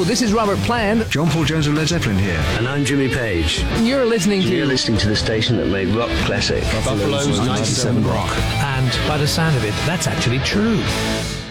this is Robert Plant. John Paul Jones of Led Zeppelin here. And I'm Jimmy Page. You're listening to the station that made rock classic. Buffalo's 97 Rock. And by the sound of it, that's actually true.